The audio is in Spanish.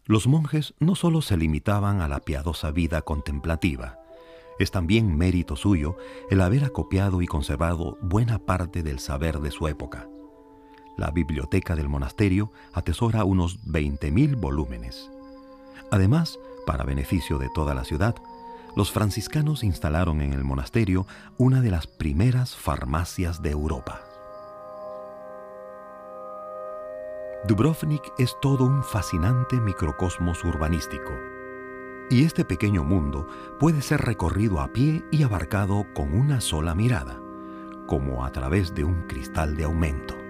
Los monjes no solo se limitaban a la piadosa vida contemplativa, es también mérito suyo el haber acopiado y conservado buena parte del saber de su época. La biblioteca del monasterio atesora unos 20.000 volúmenes. Además, para beneficio de toda la ciudad, los franciscanos instalaron en el monasterio una de las primeras farmacias de Europa. Dubrovnik es todo un fascinante microcosmos urbanístico, y este pequeño mundo puede ser recorrido a pie y abarcado con una sola mirada, como a través de un cristal de aumento.